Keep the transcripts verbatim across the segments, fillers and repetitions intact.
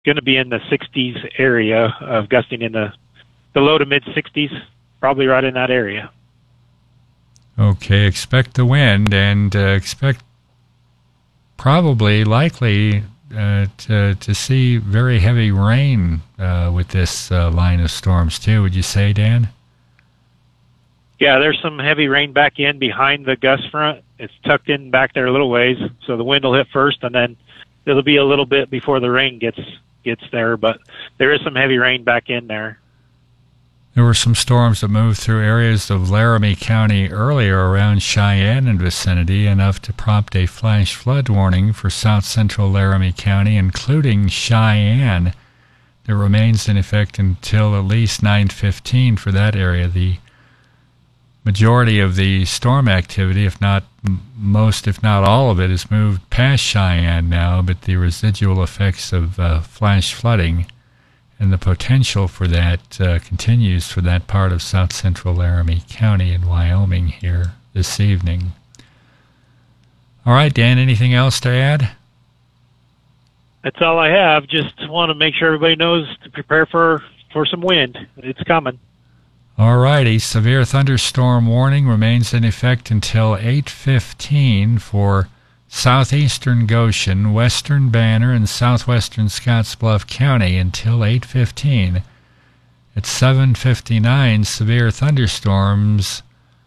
going to be in the sixties area of gusting in the, the low to mid sixties, probably right in that area. Okay, expect the wind and uh, expect probably likely uh, to, to see very heavy rain uh, with this uh, line of storms too, would you say, Dan? Yeah, there's some heavy rain back in behind the gust front. It's tucked in back there a little ways, so the wind will hit first, and then it'll be a little bit before the rain gets gets there, but there is some heavy rain back in there. There were some storms that moved through areas of Laramie County earlier around Cheyenne and vicinity, enough to prompt a flash flood warning for south central Laramie County, including Cheyenne, that remains in effect until at least nine fifteen for that area. The majority of the storm activity, if not m- most, if not all of it, has moved past Cheyenne now, but the residual effects of uh, flash flooding and the potential for that uh, continues for that part of south central Laramie County in Wyoming here this evening. All right, Dan, anything else to add? That's all I have. Just want to make sure everybody knows to prepare for, for some wind. It's coming. All righty, severe thunderstorm warning remains in effect until eight fifteen for southeastern Goshen, western Banner, and southwestern Scottsbluff County until eight fifteen. At seven fifty-nine, severe thunderstorms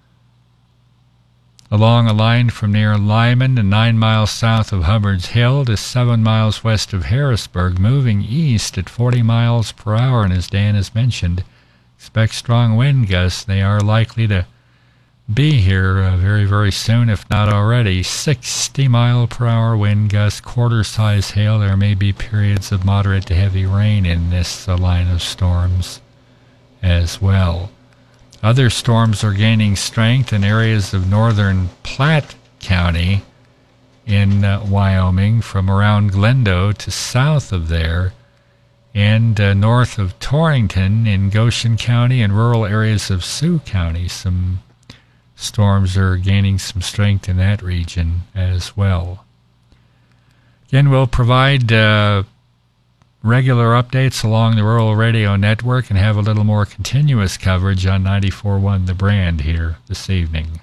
along a line from near Lyman and nine miles south of Hubbard's Hill to seven miles west of Harrisburg, moving east at forty miles per hour, and as Dan has mentioned, expect strong wind gusts. They are likely to be here uh, very, very soon, if not already. sixty mile per hour wind gusts, quarter-size hail. There may be periods of moderate to heavy rain in this uh, line of storms as well. Other storms are gaining strength in areas of northern Platte County in uh, Wyoming, from around Glendo to south of there, and uh, north of Torrington in Goshen County and rural areas of Sioux County. Some storms are gaining some strength in that region as well. Again, we'll provide uh, regular updates along the Rural Radio Network and have a little more continuous coverage on ninety-four point one The Brand here this evening.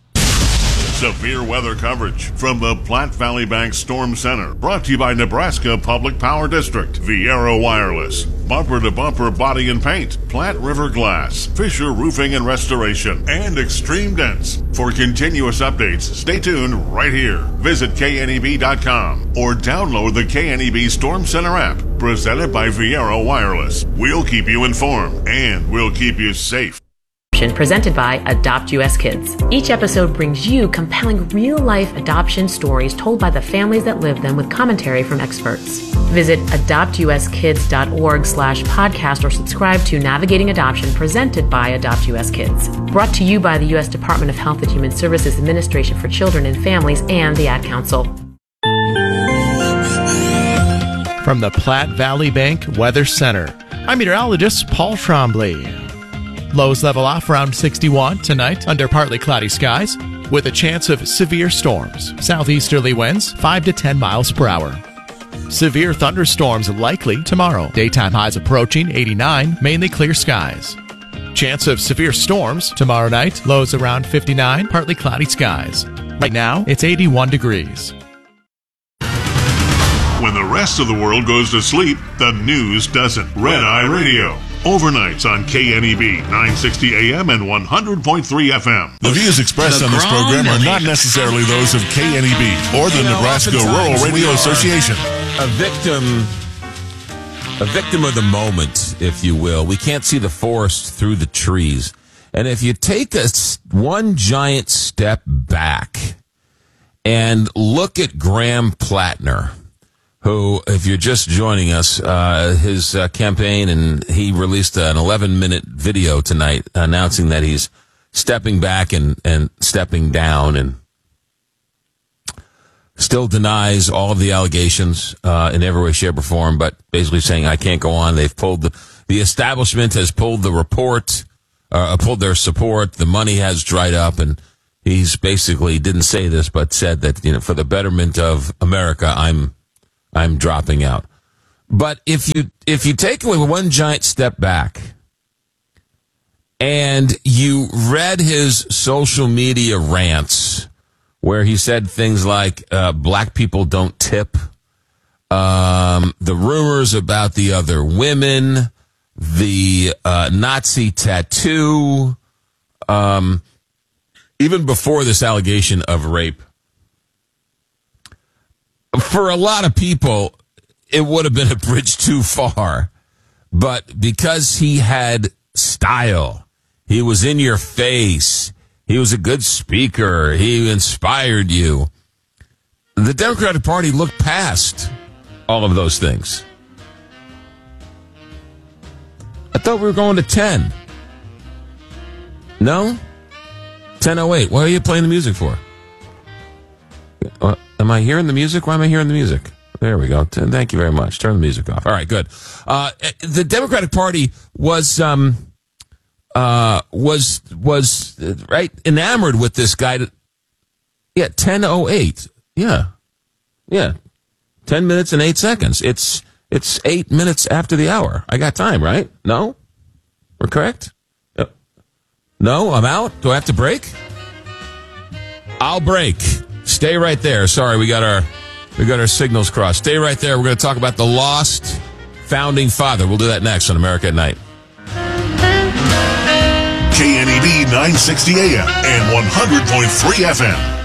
Severe weather coverage from the Platte Valley Bank Storm Center. Brought to you by Nebraska Public Power District, Viera Wireless, Bumper to Bumper Body and Paint, Platte River Glass, Fisher Roofing and Restoration, and Extreme Dents. For continuous updates, stay tuned right here. Visit K N E B dot com or download the K N E B Storm Center app, presented by Viera Wireless. We'll keep you informed, and we'll keep you safe. Presented by Adopt U S Kids. Each episode brings you compelling real-life adoption stories told by the families that live them with commentary from experts. Visit adopt u s kids dot org slash podcast or subscribe to Navigating Adoption, presented by Adopt U S Kids. Brought to you by the U S Department of Health and Human Services Administration for Children and Families and the Ad Council. From the Platte Valley Bank Weather Center, I'm meteorologist Paul Trombley. Lows level off around sixty-one tonight under partly cloudy skies with a chance of severe storms. Southeasterly winds five to ten miles per hour. Severe thunderstorms likely tomorrow. Daytime highs approaching eighty-nine, mainly clear skies. Chance of severe storms tomorrow night. Lows around fifty-nine, partly cloudy skies. Right now, it's eighty-one degrees. When the rest of the world goes to sleep, the news doesn't. Red Eye Radio. Overnights on K N E B, nine sixty A M and one hundred point three F M. The views expressed the on this program are not necessarily those of K N E B or the you know, Nebraska Rural Radio Association. A victim, a victim of the moment, if you will. We can't see the forest through the trees. And if you take a, one giant step back and look at Graham Plattner, who, if you're just joining us, uh, his uh, campaign, and he released an eleven-minute video tonight announcing that he's stepping back and, and stepping down, and still denies all of the allegations uh, in every way, shape, or form, but basically saying, I can't go on. They've pulled the, the establishment has pulled the report, uh, pulled their support. The money has dried up, and he's basically didn't say this, but said that, you know, for the betterment of America, I'm I'm dropping out. But if you if you take away one giant step back and you read his social media rants where he said things like uh, black people don't tip, um, the rumors about the other women, the uh, Nazi tattoo, um, even before this allegation of rape, for a lot of people, it would have been a bridge too far. But because he had style, he was in your face, he was a good speaker, he inspired you, the Democratic Party looked past all of those things. I thought we were going to ten. No? ten oh eight. What are you playing the music for? Uh, am I hearing the music? Why am I hearing the music? There we go. Thank you very much. Turn the music off. All right, good. Uh, the Democratic Party was um, uh, was was uh, right enamored with this guy. To, yeah, ten oh eight. Yeah, yeah, ten minutes and eight seconds. It's it's eight minutes after the hour. I got time, right? No, we're correct. Uh, no, I'm out. Do I have to break? I'll break. Stay right there. Sorry, we got our. We got our signals crossed. Stay right there. We're going to talk about the lost founding father. We'll do that next on America at Night. K N E B nine sixty A M and one hundred point three F M.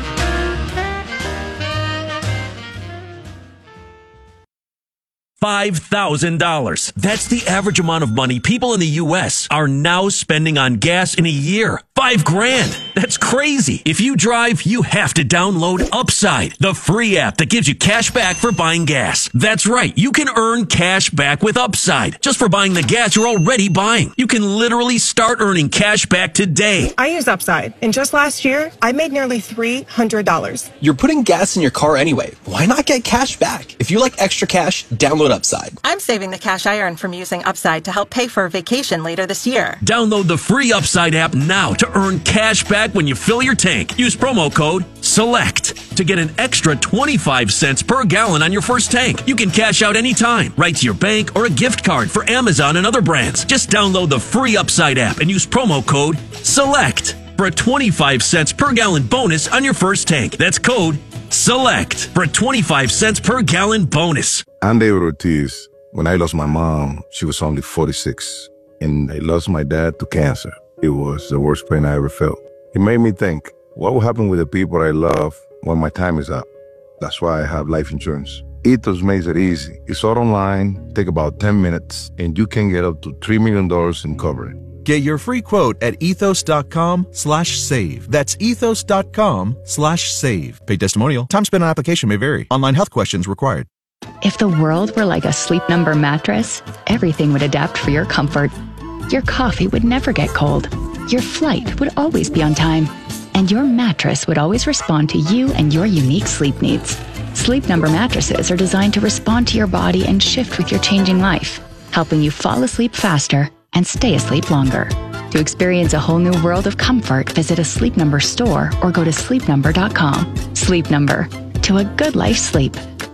five thousand dollars. That's the average amount of money people in the U S are now spending on gas in a year. Five grand. That's crazy. If you drive, you have to download Upside, the free app that gives you cash back for buying gas. That's right. You can earn cash back with Upside just for buying the gas you're already buying. You can literally start earning cash back today. I use Upside, and just last year, I made nearly three hundred dollars. You're putting gas in your car anyway. Why not get cash back? If you like extra cash, download Upside. I'm saving the cash I earn from using Upside to help pay for a vacation later this year. Download the free Upside app now to earn cash back when you fill your tank. Use promo code SELECT to get an extra twenty-five cents per gallon on your first tank. You can cash out anytime, right to your bank or a gift card for Amazon and other brands. Just download the free Upside app and use promo code SELECT for a twenty-five cents per gallon bonus on your first tank. That's code SELECT for a twenty-five cents per gallon bonus. I'm David Ortiz. When I lost my mom, she was only forty-six, and I lost my dad to cancer. It was the worst pain I ever felt. It made me think, what will happen with the people I love when my time is up? That's why I have life insurance. Ethos makes it easy. It's all online, take about ten minutes, and you can get up to three million dollars in coverage. Get your free quote at ethos.com slash save. That's ethos.com slash save. Paid testimonial. Time spent on application may vary. Online health questions required. If the world were like a Sleep Number mattress, everything would adapt for your comfort. Your coffee would never get cold. Your flight would always be on time. And your mattress would always respond to you and your unique sleep needs. Sleep Number mattresses are designed to respond to your body and shift with your changing life, helping you fall asleep faster and stay asleep longer. To experience a whole new world of comfort, visit a Sleep Number store or go to sleep number dot com. Sleep Number. To a good life sleep.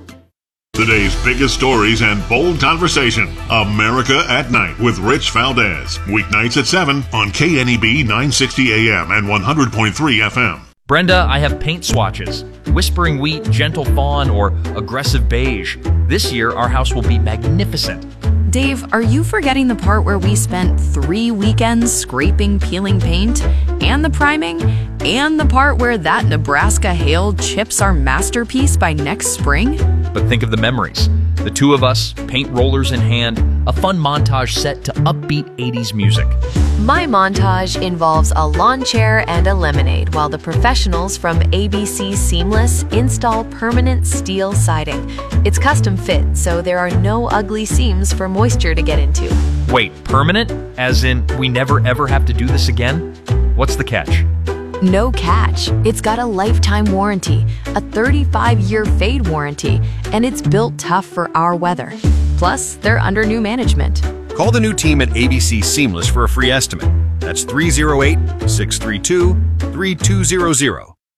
Today's biggest stories and bold conversation. America at Night with Rich Valdez. Weeknights at seven on K N E B nine sixty A M and one hundred point three F M. Brenda, I have paint swatches. Whispering Wheat, Gentle Fawn, or Aggressive Beige. This year, our house will be magnificent. Dave, are you forgetting the part where we spent three weekends scraping, peeling paint, and the priming, and the part where that Nebraska hail chips our masterpiece by next spring? But think of the memories. The two of us, paint rollers in hand, a fun montage set to upbeat eighties music. My montage involves a lawn chair and a lemonade while the professionals from A B C Seamless install permanent steel siding. It's custom fit, so there are no ugly seams for moisture to get into. Wait, permanent? As in, we never ever have to do this again? What's the catch? No catch. It's got a lifetime warranty, a thirty-five year fade warranty, and it's built tough for our weather. Plus, they're under new management. Call the new team at A B C Seamless for a free estimate. That's three oh eight, six three two, three two zero zero.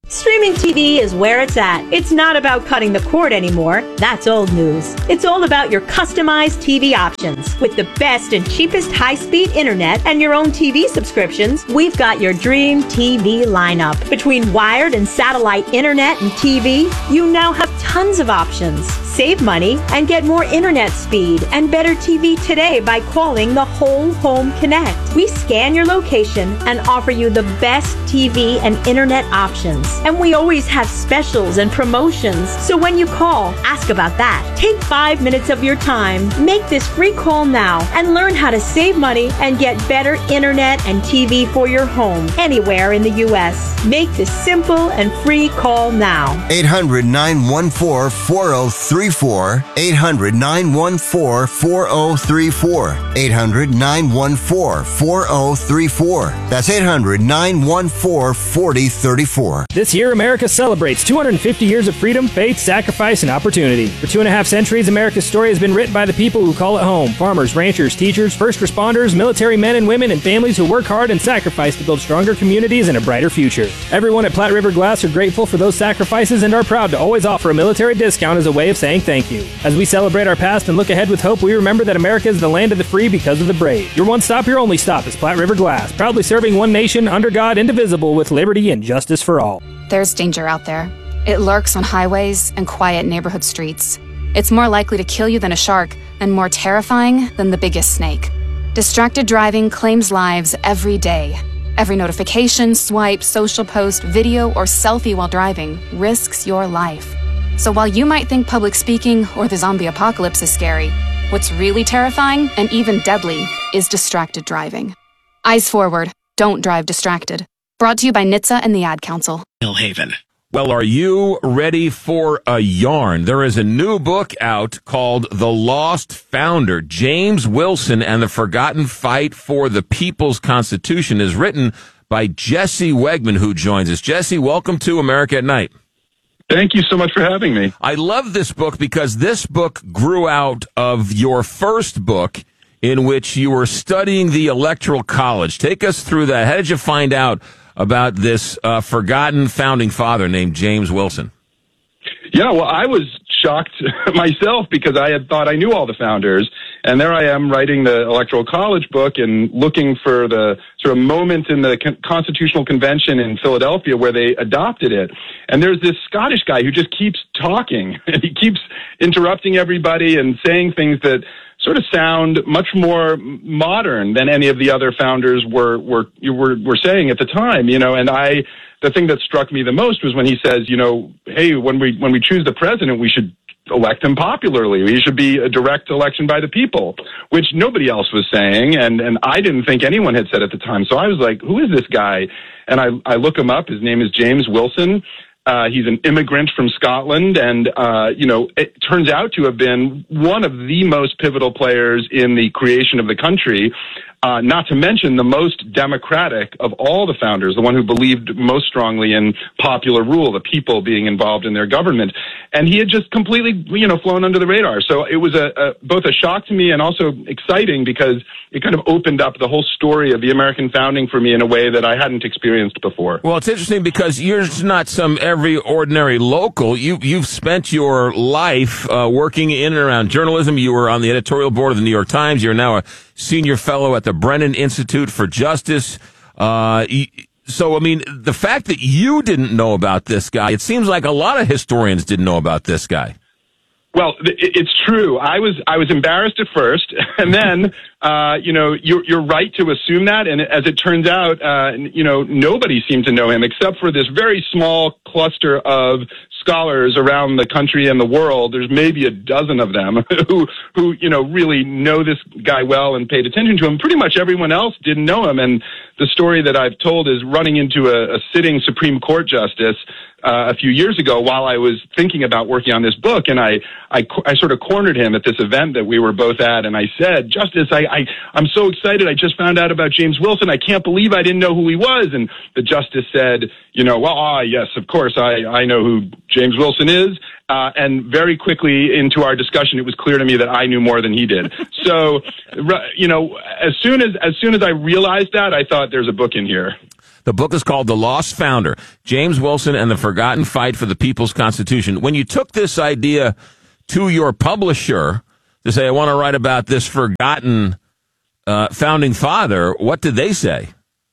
Streaming T V is where it's at. It's not about cutting the cord anymore. That's old news. It's all about your customized T V options. With the best and cheapest high-speed internet and your own T V subscriptions, we've got your dream T V lineup. Between wired and satellite internet and T V, you now have tons of options. Save money and get more internet speed and better T V today by calling the Whole Home Connect. We scan your location and offer you the best T V and internet options. And we always have specials and promotions. So when you call, ask about that. Take five minutes of your time. Make this free call now and learn how to save money and get better internet and T V for your home anywhere in the U S. Make this simple and free call now. eight hundred, nine one four, four oh three four. eight hundred, nine one four, four oh three four. eight hundred, nine one four, four oh three four. That's eight hundred, nine one four, four oh three four. This year, America celebrates two hundred fifty years of freedom, faith, sacrifice, and opportunity. For two and a half centuries, America's story has been written by the people who call it home. Farmers, ranchers, teachers, first responders, military men and women, and families who work hard and sacrifice to build stronger communities and a brighter future. Everyone at Platte River Glass are grateful for those sacrifices and are proud to always offer a military discount as a way of saying thank you. As we celebrate our past and look ahead with hope, we remember that America is the land of the free because of the brave. Your one stop, your only stop is Platte River Glass, proudly serving one nation, under God, indivisible, with liberty and justice for all. There's danger out there. It lurks on highways and quiet neighborhood streets. It's more likely to kill you than a shark, and more terrifying than the biggest snake. Distracted driving claims lives every day. Every notification, swipe, social post, video, or selfie while driving risks your life. So while you might think public speaking or the zombie apocalypse is scary, what's really terrifying and even deadly is distracted driving. Eyes forward. Don't drive distracted. Brought to you by N H T S A and the Ad Council. Millhaven. Well, are you ready for a yarn? There is a new book out called The Lost Founder. James Wilson and the Forgotten Fight for the People's Constitution is written by Jesse Wegman, who joins us. Jesse, welcome to America at Night. Thank you so much for having me. I love this book because this book grew out of your first book in which you were studying the Electoral College. Take us through that. How did you find out about this uh, forgotten founding father named James Wilson? Yeah, well, I was shocked myself because I had thought I knew all the founders. And there I am writing the Electoral College book and looking for the sort of moment in the Con- Constitutional Convention in Philadelphia where they adopted it. And there's this Scottish guy who just keeps talking and he keeps interrupting everybody and saying things that sort of sound much more modern than any of the other founders were, were, were, were saying at the time, you know, and I, the thing that struck me the most was when he says, you know, hey, when we, when we choose the president, we should elect him popularly. We should be a direct election by the people, which nobody else was saying. And, and I didn't think anyone had said at the time. So I was like, who is this guy? And I, I look him up. His name is James Wilson. Uh, he's an immigrant from Scotland, and, uh, you know, it turns out to have been one of the most pivotal players in the creation of the country, uh, not to mention the most democratic of all the founders, the one who believed most strongly in popular rule, the people being involved in their government. And he had just completely, you know, flown under the radar. So it was a, a both a shock to me and also exciting because it kind of opened up the whole story of the American founding for me in a way that I hadn't experienced before. Well, it's interesting because you're not some every ordinary local. You, you've spent your life uh, working in and around journalism. You were on the editorial board of the New York Times. You're now a senior fellow at the Brennan Institute for Justice. Uh, so, I mean, the fact that you didn't know about this guy, it seems like a lot of historians didn't know about this guy. Well, it's true. I was I was embarrassed at first, and then uh, you know you're you're right to assume that. And as it turns out, uh, you know nobody seemed to know him except for this very small cluster of scholars around the country and the world. There's maybe a dozen of them who who you know really know this guy well and paid attention to him. Pretty much everyone else didn't know him. And the story that I've told is running into a, a sitting Supreme Court justice Uh, a few years ago while I was thinking about working on this book, and I, I, I sort of cornered him at this event that we were both at, and I said, Justice, I, I, I'm so excited. I just found out about James Wilson. I can't believe I didn't know who he was. And the justice said, you know, well, ah, yes, of course, I, I know who James Wilson is. Uh, and very quickly into our discussion, it was clear to me that I knew more than he did. So, you know, as soon as, as soon as I realized that, I thought there's a book in here. The book is called The Lost Founder, James Wilson and the Forgotten Fight for the People's Constitution. When you took this idea to your publisher to say, I want to write about this forgotten uh, founding father, what did they say?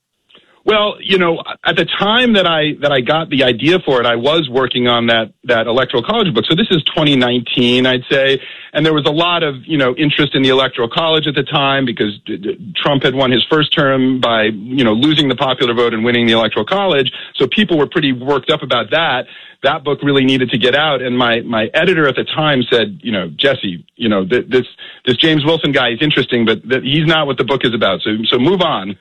Well, you know, at the time that I that I got the idea for it, I was working on that that Electoral College book. So this is twenty nineteen, I'd say, and there was a lot of, you know, interest in the Electoral College at the time because Trump had won his first term by, you know, losing the popular vote and winning the Electoral College. So people were pretty worked up about that. That book really needed to get out, and my my editor at the time said, you know, Jesse, you know, th- this this James Wilson guy is interesting, but th- he's not what the book is about. So so move on.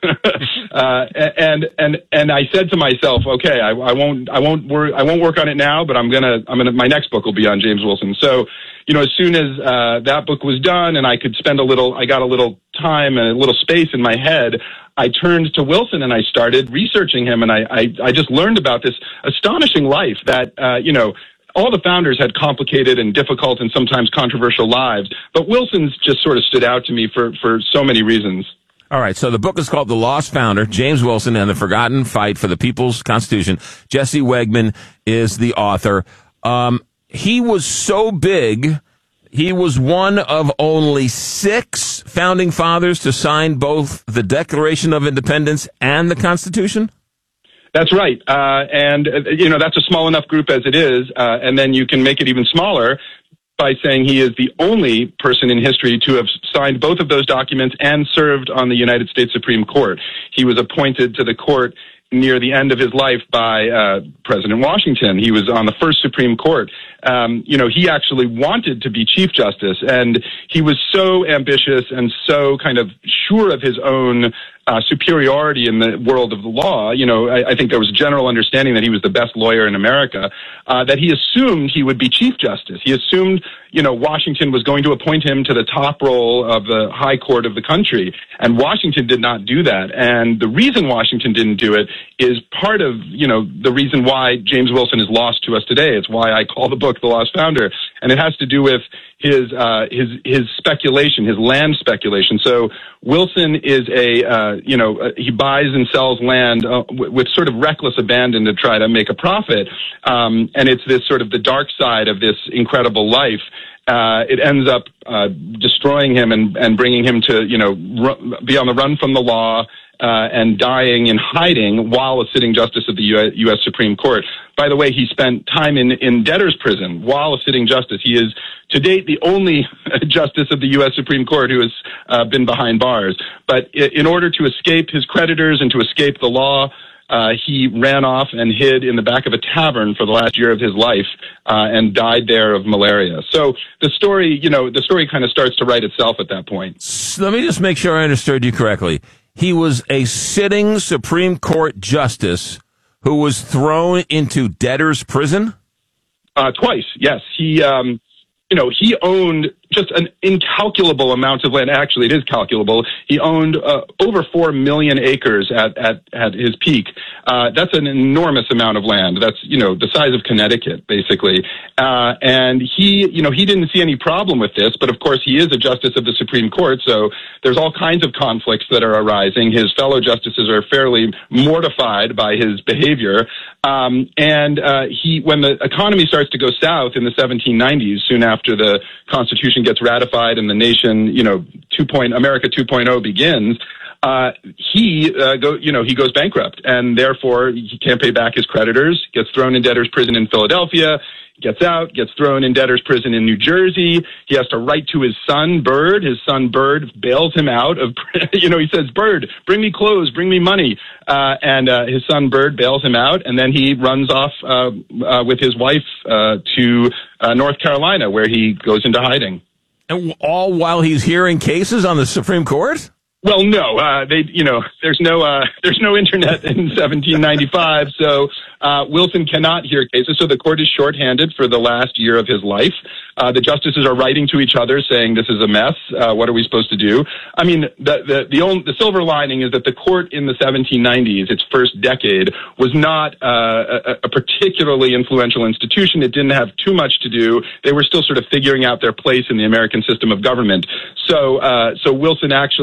uh, and and and I said to myself, okay, I, I won't I won't work I won't work on it now, but I'm gonna I'm gonna my next book will be on James Wilson. So, you know, as soon as uh, that book was done, and I could spend a little, I got a little time and a little space in my head, I turned to Wilson and I started researching him, and I, I, I just learned about this astonishing life that, uh, you know, all the founders had complicated and difficult and sometimes controversial lives, but Wilson's just sort of stood out to me for, for so many reasons. All right, so the book is called The Lost Founder, James Wilson and the Forgotten Fight for the People's Constitution. Jesse Wegman is the author. Um, he was so big, he was one of only six founding fathers to sign both the Declaration of Independence and the Constitution? That's right. Uh, and, uh, you know, that's a small enough group as it is. Uh, and then you can make it even smaller by saying he is the only person in history to have signed both of those documents and served on the United States Supreme Court. He was appointed to the court near the end of his life by uh, President Washington. He was on the first Supreme Court. Um, you know, he actually wanted to be Chief Justice, and he was so ambitious and so kind of sure of his own uh, superiority in the world of the law. You know, I, I think there was a general understanding that he was the best lawyer in America, uh, that he assumed he would be Chief Justice. He assumed, you know, Washington was going to appoint him to the top role of the high court of the country, and Washington did not do that. And the reason Washington didn't do it is part of, you know, the reason why James Wilson is lost to us today. It's why I call the book The Lost Founder, and it has to do with his uh, his his speculation, his land speculation. So Wilson is a uh, you know uh, he buys and sells land uh, w- with sort of reckless abandon to try to make a profit, um, and it's this sort of the dark side of this incredible life. Uh, it ends up uh, destroying him and, and bringing him to, you know, ru- be on the run from the law uh, and dying in hiding while a sitting justice of the U S Supreme Court. By the way, he spent time in, in debtor's prison while a sitting justice. He is, to date, the only justice of the U S Supreme Court who has uh, been behind bars. But in order to escape his creditors and to escape the law, Uh, he ran off and hid in the back of a tavern for the last year of his life uh, and died there of malaria. So the story, you know, the story kind of starts to write itself at that point. So let me just make sure I understood you correctly. He was a sitting Supreme Court justice who was thrown into debtor's prison? Uh, twice, yes. He, um, you know, he owned just an incalculable amount of land. Actually, it is calculable. He owned uh, over four million acres at, at, at his peak. Uh, that's an enormous amount of land. That's, you know, the size of Connecticut, basically. Uh, and he, you know, he didn't see any problem with this, but of course he is a justice of the Supreme Court, so there's all kinds of conflicts that are arising. His fellow justices are fairly mortified by his behavior. Um, and uh, he, when the economy starts to go south in the seventeen nineties, soon after the Constitution gets ratified and the nation, you know, two point America two point oh begins, uh, he uh, go, you know, he goes bankrupt, and therefore he can't pay back his creditors. Gets thrown in debtor's prison in Philadelphia. Gets out, gets thrown in debtor's prison in New Jersey. He has to write to his son, Bird. His son, Bird, bails him out of, you know, he says, Bird, bring me clothes, bring me money. Uh, and uh, his son, Bird, bails him out, and then he runs off uh, uh, with his wife uh, to uh, North Carolina, where he goes into hiding. And all while he's hearing cases on the Supreme Court? Well, no, uh, they, you know, there's no, uh, there's no internet in seventeen ninety-five, so, uh, Wilson cannot hear cases, so the court is shorthanded for the last year of his life. Uh, the justices are writing to each other saying, this is a mess, uh, what are we supposed to do? I mean, the, the, the only, the silver lining is that the court in the seventeen nineties, its first decade, was not, uh, a, a particularly influential institution. It didn't have too much to do. They were still sort of figuring out their place in the American system of government. So, uh, so Wilson actually, Wilson's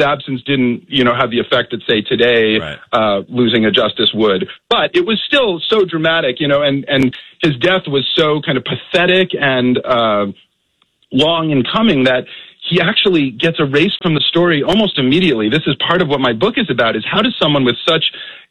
absence didn't, you know, have the effect that, say, today, right. uh, losing a justice would. But it was still so dramatic, you know, and, and his death was so kind of pathetic and uh, long in coming that he actually gets erased from the story almost immediately. This is part of what my book is about, is how does someone with such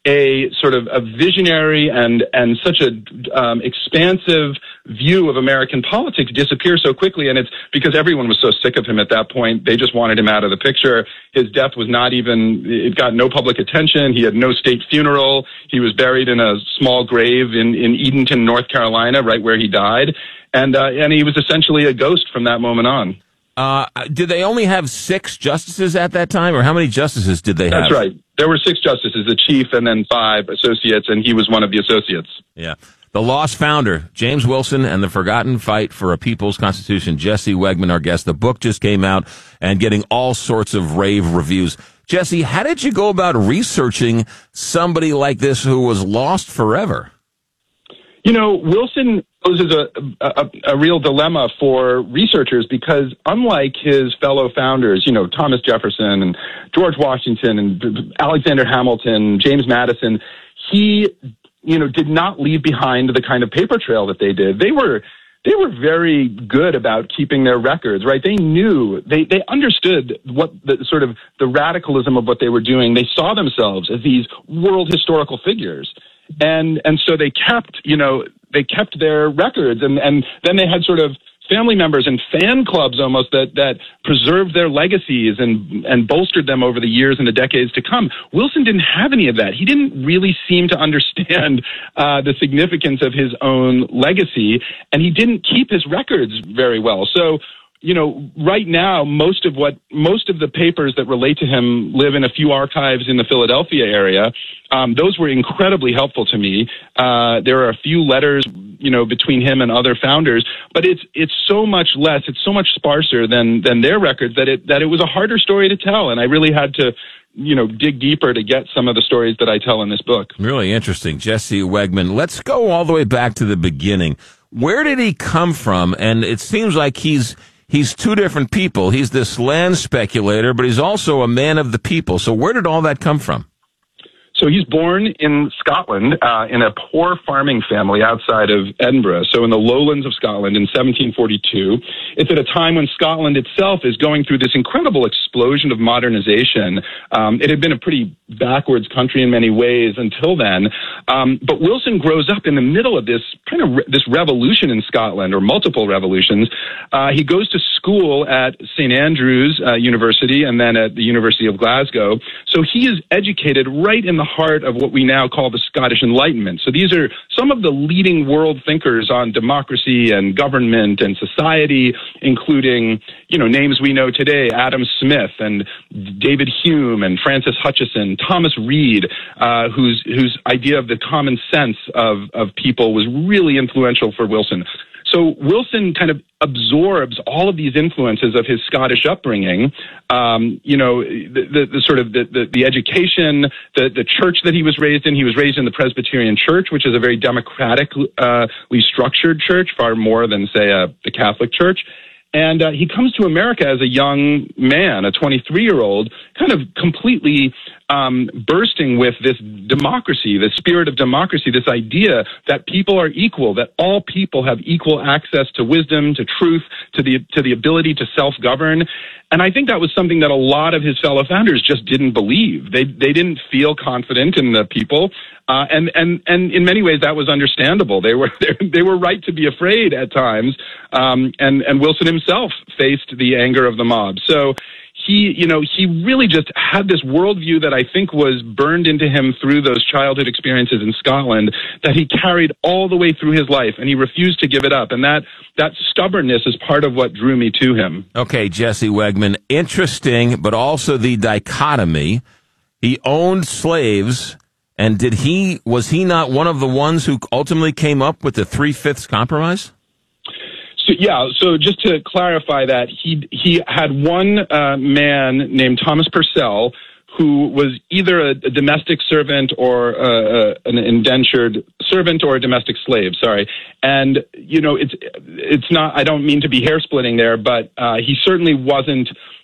a sort of a visionary and, and such a um, expansive view of American politics disappear so quickly? And it's because everyone was so sick of him at that point. They just wanted him out of the picture. His death was not even, it got no public attention. He had no state funeral. He was buried in a small grave in, in Edenton, North Carolina, right where he died. And, uh, and he was essentially a ghost from that moment on. Uh, did they only have six justices at that time, or how many justices did they have? That's right. There were six justices, the chief and then five associates, and he was one of the associates. Yeah. The Lost Founder, James Wilson and the Forgotten Fight for a People's Constitution. Jesse Wegman, our guest. The book just came out and getting all sorts of rave reviews. Jesse, how did you go about researching somebody like this who was lost forever? You know, Wilson poses a, a, a real dilemma for researchers because unlike his fellow founders, you know, Thomas Jefferson and George Washington and Alexander Hamilton, James Madison, he, you know, did not leave behind the kind of paper trail that they did. They were they were very good about keeping their records, right? They knew, they, they understood what the sort of the radicalism of what they were doing. They saw themselves as these world historical figures. And, and so they kept, you know, they kept their records, and, and then they had sort of family members and fan clubs almost that, that preserved their legacies and, and bolstered them over the years and the decades to come. Wilson didn't have any of that. He didn't really seem to understand uh, the significance of his own legacy, and he didn't keep his records very well. So, you know, right now, most of what, most of the papers that relate to him live in a few archives in the Philadelphia area. Um, those were incredibly helpful to me. Uh, there are a few letters, you know, between him and other founders, but it's, it's so much less, it's so much sparser than, than their records that it, that it was a harder story to tell. And I really had to, you know, dig deeper to get some of the stories that I tell in this book. Really interesting. Jesse Wegman. Let's go all the way back to the beginning. Where did he come from? And it seems like he's, He's two different people. He's this land speculator, but he's also a man of the people. So where did all that come from? So he's born in Scotland, uh, in a poor farming family outside of Edinburgh, so in the lowlands of Scotland in seventeen forty-two. It's at a time when Scotland itself is going through this incredible explosion of modernization. Um, it had been a pretty backwards country in many ways until then. Um, but Wilson grows up in the middle of this kind of re- this revolution in Scotland, or multiple revolutions. Uh, he goes to school at Saint Andrews uh, University and then at the University of Glasgow. So he is educated right in the heart of what we now call the Scottish Enlightenment. So these are some of the leading world thinkers on democracy and government and society, including, you know, names we know today, Adam Smith and David Hume and Francis Hutcheson, Thomas Reid, uh, whose whose idea of the common sense of, of people was really influential for Wilson. So Wilson kind of absorbs all of these influences of his Scottish upbringing, um, you know, the, the, the sort of the, the, the education, the, the church that he was raised in. He was raised in the Presbyterian Church, which is a very democratically structured church, far more than, say, a, the Catholic Church. And uh, he comes to America as a young man, a twenty-three-year-old, kind of completely um, bursting with this democracy, the spirit of democracy, this idea that people are equal, that all people have equal access to wisdom, to truth, to the to the ability to self-govern. And I think that was something that a lot of his fellow founders just didn't believe. They they didn't feel confident in the people. Uh, and, and, and in many ways that was understandable. They were, they were right to be afraid at times. Um, and, and Wilson himself faced the anger of the mob. So he, you know, he really just had this worldview that I think was burned into him through those childhood experiences in Scotland that he carried all the way through his life, and he refused to give it up. And that, that stubbornness is part of what drew me to him. Okay, Jesse Wegman, interesting, but also the dichotomy. He owned slaves. And did he, was he not one of the ones who ultimately came up with the three-fifths compromise? So, yeah, so just to clarify that, he he had one uh, man named Thomas Purcell who was either a, a domestic servant or uh, uh, an indentured servant or a domestic slave, sorry. And, you know, it's it's not, I don't mean to be hair-splitting there, but uh, he certainly wasn't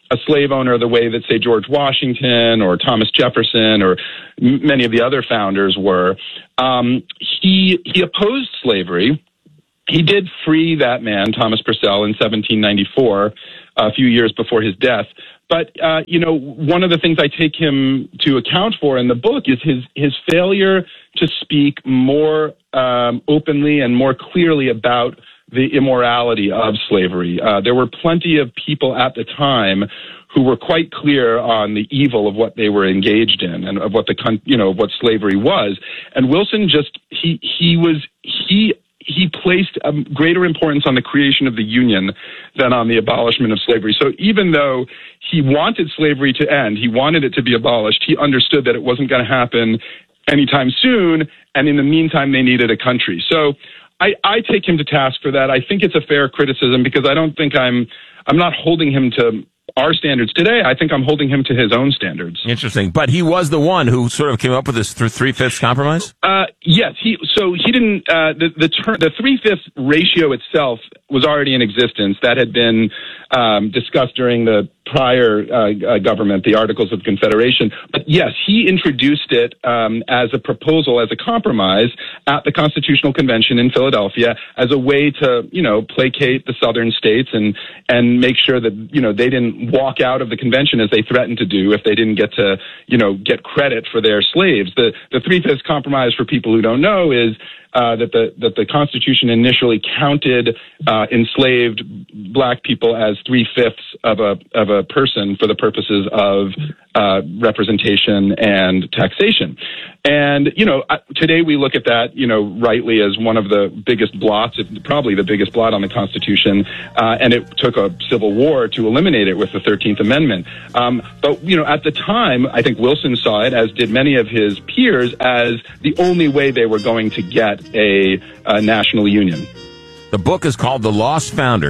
a slave owner the way that, say, George Washington or Thomas Jefferson or m- many of the other founders were. Um, he he opposed slavery. He did free that man, Thomas Purcell, in seventeen ninety-four, a few years before his death. But, uh, you know, one of the things I take him to account for in the book is his, his failure to speak more um, openly and more clearly about the immorality of slavery. Uh, there were plenty of people at the time who were quite clear on the evil of what they were engaged in and of what the, you know, what slavery was. And Wilson just, he, he was, he, he placed a greater importance on the creation of the Union than on the abolishment of slavery. So even though he wanted slavery to end, he wanted it to be abolished, he understood that it wasn't going to happen anytime soon, and in the meantime, they needed a country. So I, I take him to task for that. I think it's a fair criticism because I don't think I'm, I'm not holding him to our standards today. I think I'm holding him to his own standards. Interesting. But he was the one who sort of came up with this th- three-fifths compromise? Uh, yes. He, so he didn't, uh, the, the, ter- the three-fifths ratio itself was already in existence. That had been um, discussed during the prior uh, uh, government, the Articles of Confederation. But yes, he introduced it um, as a proposal, as a compromise at the Constitutional Convention in Philadelphia as a way to, you know, placate the southern states and, and make sure that, you know, they didn't walk out of the convention as they threatened to do if they didn't get to, you know, get credit for their slaves. The, the three-fifths compromise, for people who don't know, is Uh, that the that the Constitution initially counted uh, enslaved black people as three fifths of a of a person for the purposes of uh, representation and taxation. And you know, today we look at that, you know, rightly as one of the biggest blots, probably the biggest blot on the Constitution. Uh, and it took a civil war to eliminate it with the thirteenth Amendment. Um, but you know, at the time, I think Wilson saw it, as did many of his peers, as the only way they were going to get A, a national union. The book is called The Lost Founder.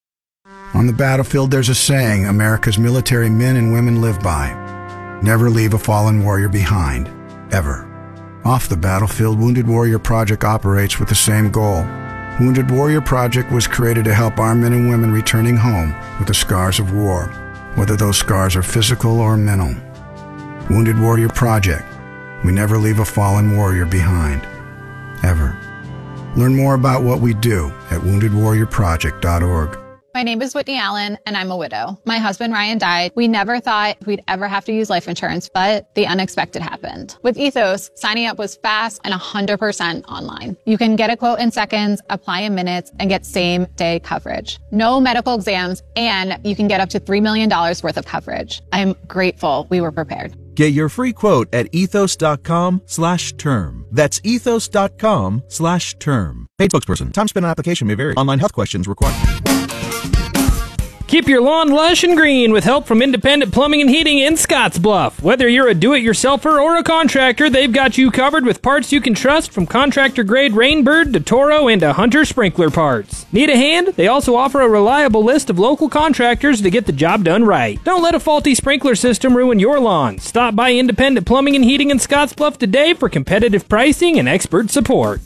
On the battlefield, there's a saying America's military men and women live by. Never leave a fallen warrior behind, ever. Off the battlefield, Wounded Warrior Project operates with the same goal. Wounded Warrior Project was created to help our men and women returning home with the scars of war, whether those scars are physical or mental. Wounded Warrior Project. We never leave a fallen warrior behind. Ever. Learn more about what we do at wounded warrior project dot org. My name is Whitney Allen, and I'm a widow. My husband, Ryan, died. We never thought we'd ever have to use life insurance, but the unexpected happened. With Ethos, signing up was fast and one hundred percent online. You can get a quote in seconds, apply in minutes, and get same-day coverage. No medical exams, and you can get up to three million dollars worth of coverage. I'm grateful we were prepared. Get your free quote at ethos.com slash term. That's ethos.com slash term. Paid spokesperson. Time spent on application may vary. Online health questions required. Keep your lawn lush and green with help from Independent Plumbing and Heating in Scottsbluff. Whether you're a do-it-yourselfer or a contractor, they've got you covered with parts you can trust, from contractor-grade Rainbird to Toro and to Hunter sprinkler parts. Need a hand? They also offer a reliable list of local contractors to get the job done right. Don't let a faulty sprinkler system ruin your lawn. Stop by Independent Plumbing and Heating in Scottsbluff today for competitive pricing and expert support.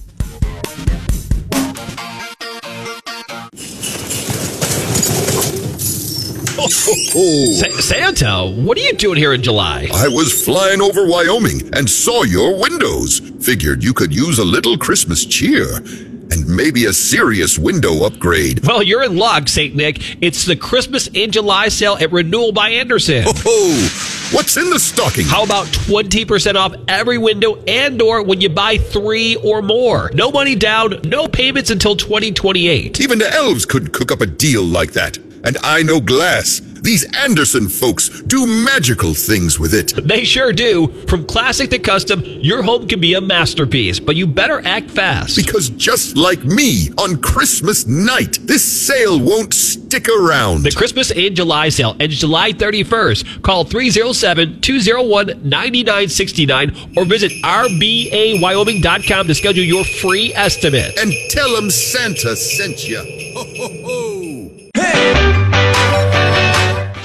Oh, ho, ho. Sa- Santa, what are you doing here in July? I was flying over Wyoming and saw your windows. Figured you could use a little Christmas cheer. And maybe a serious window upgrade. Well, you're in luck, Saint Nick. It's the Christmas in July sale at Renewal by Andersen. Oh, what's in the stocking? How about twenty percent off every window and door when you buy three or more? No money down, no payments until twenty twenty-eight. Even the elves could cook up a deal like that. And I know glass. These Andersen folks do magical things with it. They sure do. From classic to custom, your home can be a masterpiece, but you better act fast. Because just like me, on Christmas night, this sale won't stick around. The Christmas in July sale ends July thirty-first. Call three oh seven, two oh one, nine nine six nine or visit r b a wyoming dot com to schedule your free estimate. And tell them Santa sent you. Ho, ho, ho.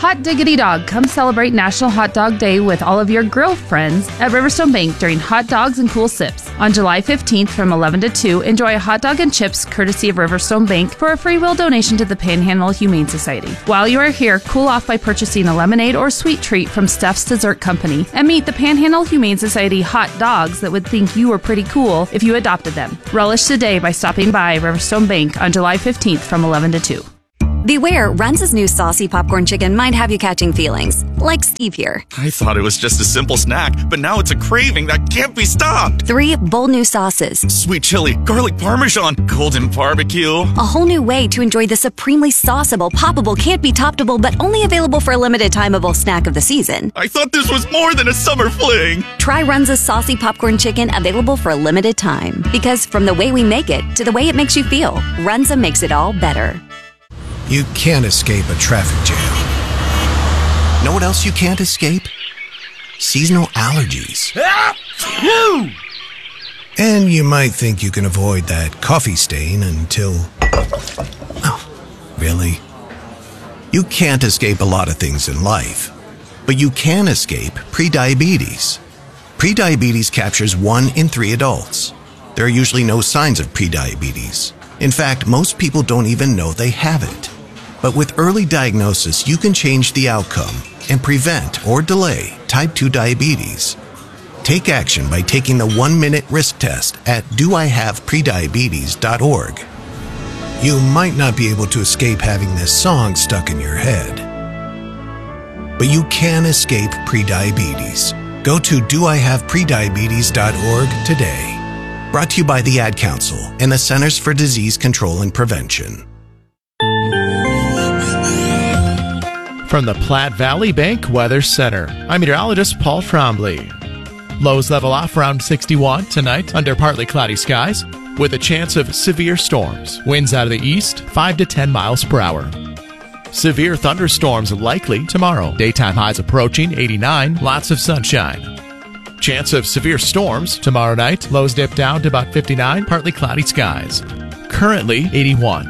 Hot diggity dog, come celebrate National Hot Dog Day with all of your grill friends at Riverstone Bank during hot dogs and cool sips. On July fifteenth from eleven to two, enjoy a hot dog and chips courtesy of Riverstone Bank for a free will donation to the Panhandle Humane Society. While you are here, cool off by purchasing a lemonade or sweet treat from Steph's Dessert Company and meet the Panhandle Humane Society hot dogs that would think you were pretty cool if you adopted them. Relish today by stopping by Riverstone Bank on July fifteenth from eleven to two. Beware, Runza's new saucy popcorn chicken might have you catching feelings. Like Steve here. I thought it was just a simple snack, but now it's a craving that can't be stopped. Three bold new sauces. Sweet chili, garlic parmesan, golden barbecue. A whole new way to enjoy the supremely sauceable, poppable, can't be toppable, but only available for a limited timeable snack of the season. I thought this was more than a summer fling. Try Runza's saucy popcorn chicken, available for a limited time. Because from the way we make it to the way it makes you feel, Runza makes it all better. You can't escape a traffic jam. Know what else you can't escape? Seasonal allergies. And you might think you can avoid that coffee stain until... Oh, really? You can't escape a lot of things in life, but you can escape prediabetes. Prediabetes captures one in three adults. There are usually no signs of prediabetes. In fact, most people don't even know they have it. But with early diagnosis, you can change the outcome and prevent or delay type two diabetes. Take action by taking the one-minute risk test at do I have prediabetes dot org. You might not be able to escape having this song stuck in your head, but you can escape prediabetes. Go to do I have prediabetes dot org today. Brought to you by the Ad Council and the Centers for Disease Control and Prevention. From the Platte Valley Bank Weather Center, I'm meteorologist Paul Trombley. Lows level off around sixty-one tonight under partly cloudy skies with a chance of severe storms. Winds out of the east, five to ten miles per hour. Severe thunderstorms likely tomorrow. Daytime highs approaching eighty-nine, lots of sunshine. Chance of severe storms tomorrow night. Lows dip down to about fifty-nine, partly cloudy skies. Currently eighty-one.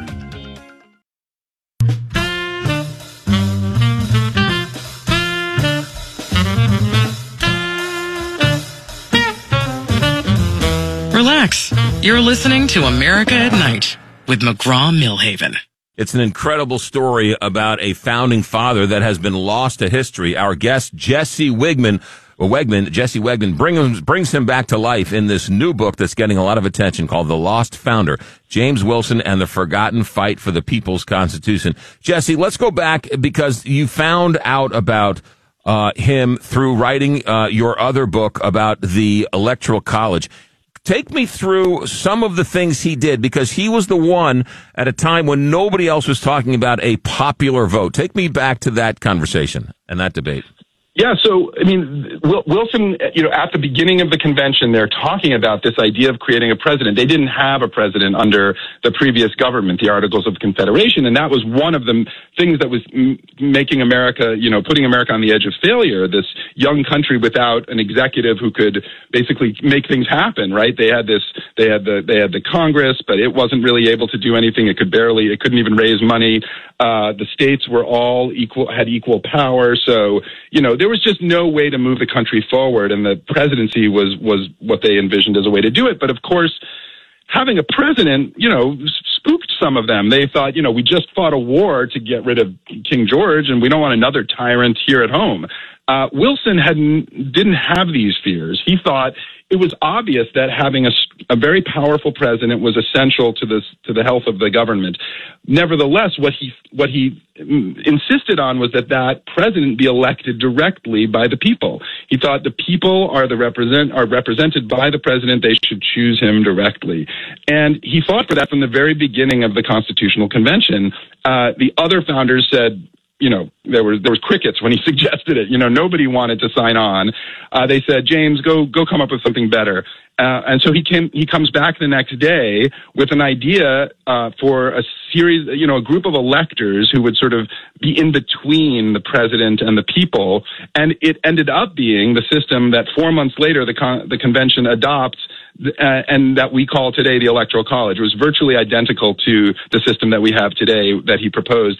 Relax. You're listening to America at Night with McGraw-Millhaven. It's an incredible story about a founding father that has been lost to history. Our guest, Jesse Wegman, or Wegman, Jesse Wegman, bring him, brings him back to life in this new book that's getting a lot of attention called The Lost Founder, James Wilson and the Forgotten Fight for the People's Constitution. Jesse, let's go back because you found out about uh, him through writing uh, your other book about the Electoral College. Take me through some of the things he did, because he was the one at a time when nobody else was talking about a popular vote. Take me back to that conversation and that debate. Yeah, so, I mean, Wilson, you know, at the beginning of the convention, they're talking about this idea of creating a president. They didn't have a president under the previous government, the Articles of Confederation, and that was one of the things that was m- making America, you know, putting America on the edge of failure, this young country without an executive who could basically make things happen, right? They had this, they had the, they had the Congress, but it wasn't really able to do anything. It could barely, it couldn't even raise money. Uh, the states were all equal, had equal power. So, you know, there was just no way to move the country forward, and the presidency was was what they envisioned as a way to do it. But of course, having a president, you know, spooked some of them. They thought, you know, we just fought a war to get rid of King George, and we don't want another tyrant here at home. Uh, Wilson hadn't didn't have these fears. He thought it was obvious that having a, a very powerful president was essential to this to the health of the government. Nevertheless, what he what he insisted on was that that president be elected directly by the people. He thought the people are the represent are represented by the president. They should choose him directly, and he fought for that from the very beginning of the Constitutional Convention. Uh, the other founders said, you know, there was there was crickets when he suggested it. You know, nobody wanted to sign on. Uh, they said, James, go go come up with something better. Uh, and so he came. He comes back the next day with an idea uh, for a series, you know, a group of electors who would sort of be in between the president and the people. And it ended up being the system that four months later the con- the convention adopts. Uh, and that we call today the Electoral College. It was virtually identical to the system that we have today that he proposed.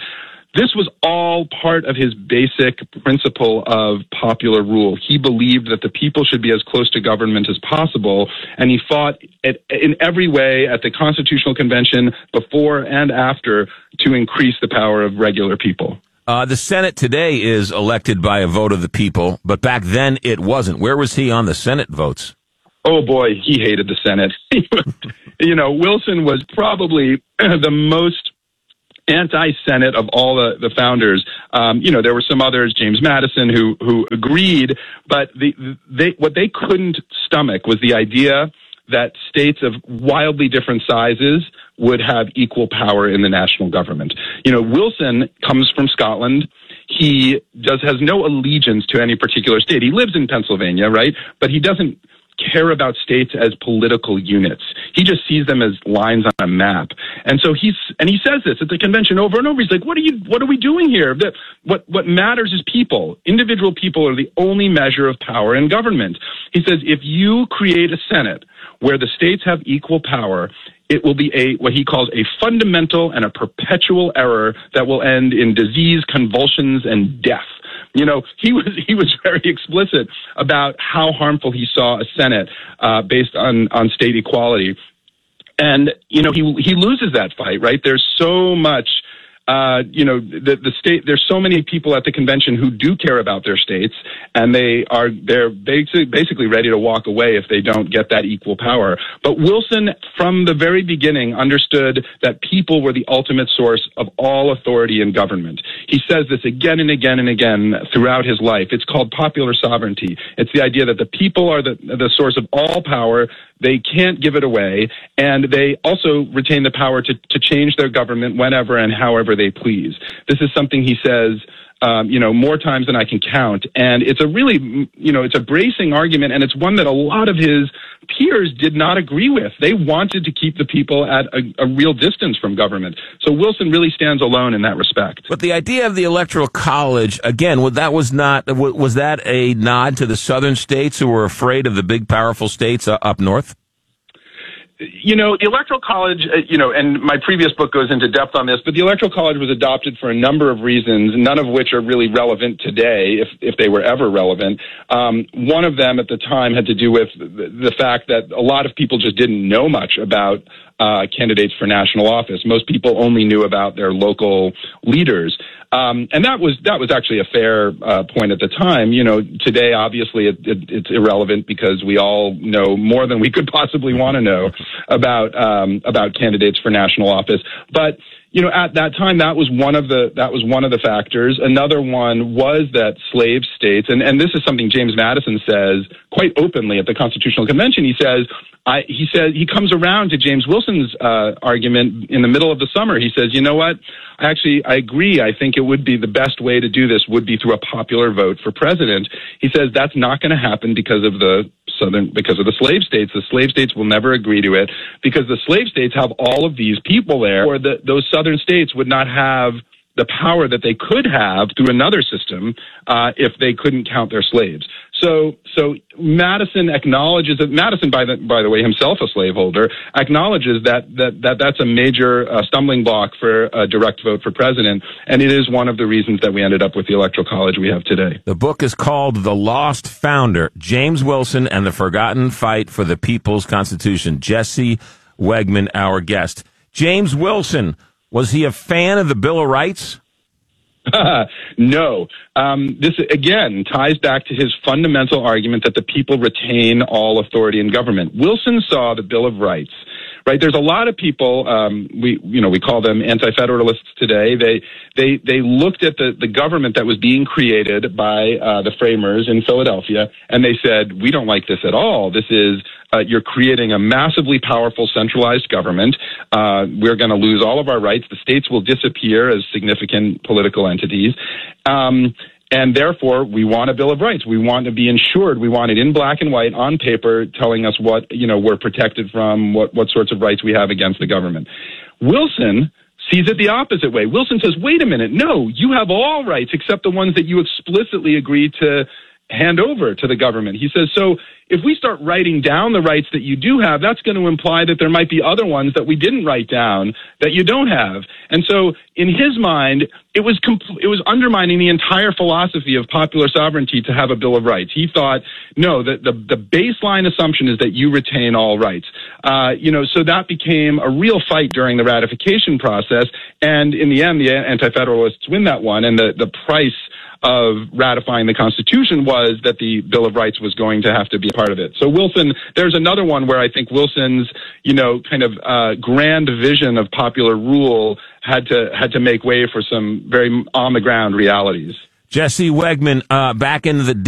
This was all part of his basic principle of popular rule. He believed that the people should be as close to government as possible, and he fought at, in every way at the Constitutional Convention before and after to increase the power of regular people. Uh, the Senate today is elected by a vote of the people, but back then it wasn't. Where was he on the Senate votes? Oh, boy, he hated the Senate. You know, Wilson was probably the most anti-Senate of all the, the founders. Um, you know, there were some others, James Madison, who who agreed, but the they what they couldn't stomach was the idea that states of wildly different sizes would have equal power in the national government. You know, Wilson comes from Scotland. He does has no allegiance to any particular state. He lives in Pennsylvania, right? But he doesn't care about states as political units. He just sees them as lines on a map. And so he's, and he says this at the convention over and over. He's like, what are you, what are we doing here? That what, what matters is people. Individual people are the only measure of power in government. He says, if you create a Senate where the states have equal power, it will be a, what he calls a fundamental and a perpetual error that will end in disease, convulsions, and death. You know, he was he was very explicit about how harmful he saw a Senate uh, based on, on state equality. And, you know, he he loses that fight, right? There's so much, uh, you know, the, the state, there's so many people at the convention who do care about their states, and they are, they're basically, basically ready to walk away if they don't get that equal power. But Wilson, from the very beginning, understood that people were the ultimate source of all authority in government. He says this again and again and again throughout his life. It's called popular sovereignty. It's the idea that the people are the, the source of all power. They can't give it away, and they also retain the power to, to change their government whenever and however they please. This is something he says, um, you know, more times than I can count, and it's a really, you know, it's a bracing argument, and it's one that a lot of his peers did not agree with. They wanted to keep the people at a, a real distance from government. So Wilson really stands alone in that respect. But the idea of the Electoral College, again, that was not, was that a nod to the southern states who were afraid of the big, powerful states uh, up north? You know, the Electoral College, uh, you know, and my previous book goes into depth on this, but the Electoral College was adopted for a number of reasons, none of which are really relevant today, if if they were ever relevant. Um, one of them at the time had to do with the, the fact that a lot of people just didn't know much about uh, candidates for national office. Most people only knew about their local leaders. Um, and that was that was actually a fair uh, point at the time. You know, today obviously it, it, it's irrelevant because we all know more than we could possibly want to know about um, about candidates for national office. But you know, at that time, that was one of the that was one of the factors. Another one was that slave states, and, and this is something James Madison says quite openly at the Constitutional Convention. He says, I, he says he comes around to James Wilson's uh, argument in the middle of the summer. He says, you know what? I actually I agree. I think it would be the best way to do this would be through a popular vote for president. He says that's not going to happen because of the Southern, because of the slave states. The slave states will never agree to it because the slave states have all of these people there, or the, those southern states would not have the power that they could have through another system uh, if they couldn't count their slaves. So, so Madison acknowledges that Madison, by the by the way, himself a slaveholder, acknowledges that that, that that's a major uh, stumbling block for a direct vote for president, and it is one of the reasons that we ended up with the Electoral College we have today. The book is called The Lost Founder, James Wilson and the Forgotten Fight for the People's Constitution. Jesse Wegman, our guest. James Wilson, was he a fan of the Bill of Rights? No. Um, this, again, ties back to his fundamental argument that the people retain all authority in government. Wilson saw the Bill of Rights, right? There's a lot of people, um, we, you know, we call them anti-federalists today. They, they, they looked at the, the government that was being created by uh, the framers in Philadelphia, and they said, we don't like this at all. This is Uh, you're creating a massively powerful centralized government. Uh, we're going to lose all of our rights. The states will disappear as significant political entities. Um, and therefore, we want a Bill of Rights. We want to be ensured. We want it in black and white on paper telling us what, you know, we're protected from, what, what sorts of rights we have against the government. Wilson sees it the opposite way. Wilson says, wait a minute. No, you have all rights except the ones that you explicitly agree to hand over to the government. He says, so if we start writing down the rights that you do have, that's going to imply that there might be other ones that we didn't write down that you don't have. And so in his mind, it was compl- it was undermining the entire philosophy of popular sovereignty to have a Bill of Rights. He thought, no, the the, the baseline assumption is that you retain all rights. Uh, you know, so that became a real fight during the ratification process, and in the end, the Anti-Federalists win that one, and the the price of ratifying the Constitution was that the Bill of Rights was going to have to be a part of it. So Wilson, there's another one where I think Wilson's, you know, kind of uh, grand vision of popular rule had to had to make way for some very on the ground realities. Jesse Wegman, uh, back into the